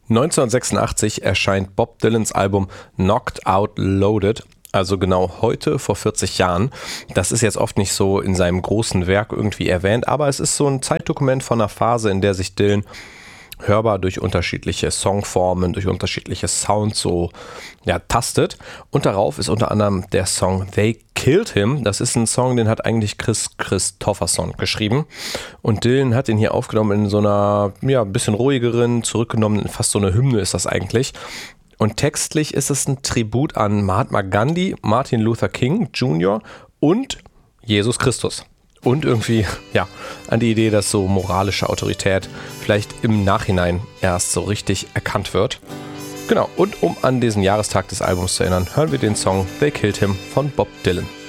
1986 erscheint Bob Dylans Album Knocked Out Loaded, also genau heute vor 40 Jahren. Das ist jetzt oft nicht so in seinem großen Werk irgendwie erwähnt, aber es ist so ein Zeitdokument von einer Phase, in der sich Dylan hörbar durch unterschiedliche Songformen, durch unterschiedliche Sounds so tastet. Und darauf ist unter anderem der Song They Killed Him. Das ist ein Song, den hat eigentlich Kris Kristofferson geschrieben. Und Dylan hat ihn hier aufgenommen in so einer ein bisschen ruhigeren, zurückgenommen, fast so eine Hymne ist das eigentlich. Und textlich ist es ein Tribut an Mahatma Gandhi, Martin Luther King Jr. und Jesus Christus. Und irgendwie, an die Idee, dass so moralische Autorität vielleicht im Nachhinein erst so richtig erkannt wird. Genau, und um an diesen Jahrestag des Albums zu erinnern, hören wir den Song They Killed Him von Bob Dylan.